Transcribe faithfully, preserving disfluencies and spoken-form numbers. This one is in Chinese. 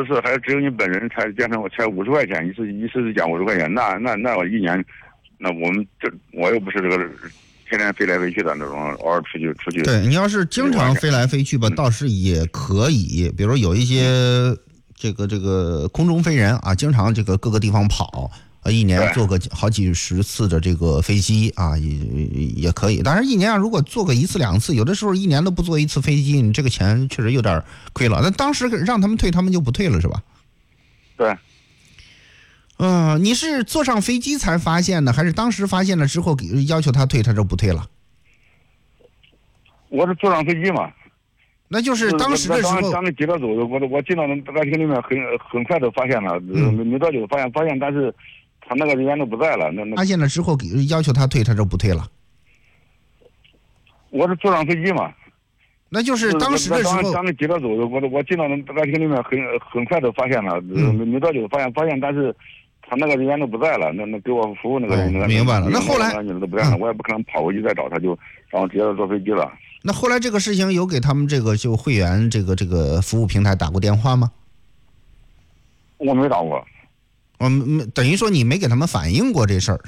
是还只有你本人才变成我才五十块钱，一次一次是减五十块钱，那那那我一年，那我们这我又不是这个天天飞来飞去的那种，偶尔出去出去。 对，你要是经常飞来飞去吧，倒是也可以。比如有一些这个这个空中飞人啊，经常这个各个地方跑。呃，一年坐个好几十次的这个飞机啊，也也可以。当然，一年如果坐个一次两次，有的时候一年都不坐一次飞机，你这个钱确实有点亏了。那当时让他们退，他们就不退了，是吧？ 对。 嗯、呃，你是坐上飞机才发现的，还是当时发现了之后要求他退，他就不退了？ 我是坐上飞机嘛。 那就是当时的时候， 当时接着走的，我我进到大厅里面很很快的发现了，嗯、没多久发现发现，但是。他那个人员都不在了，那那发现了之后要求他退，他就不退了。 我是坐上飞机嘛， 那就是当时的时候， 当时接着走的，我我进到大厅里面很很快的发现了，嗯、没多久发现发现，但是他那个人员都不在了，那那给我服务那个人， 哦、明白了。那后来都不在了，我也不可能跑回去再找他，就然后直接坐飞机了。 那后来这个事情有给他们这个就会员这个这个服务平台打过电话吗？ 我没打过。 嗯，等于说你没给他们反映过这事儿。